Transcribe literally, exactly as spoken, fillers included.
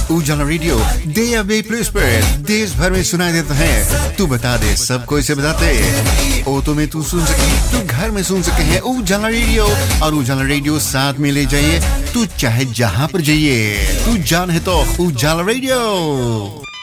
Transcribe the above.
उजाला radio day अवे place पर देश भर में सुनाई देता है। तू बता दे, सबको इसे बताते। ऑटो में तू सुन सके, तू घर में सुन सके हैं उजाला रेडियो, और उजाला रेडियो साथ में ले जाइए। तू चाहे जहां पर जाइए, तू जान है तो उजाला रेडियो।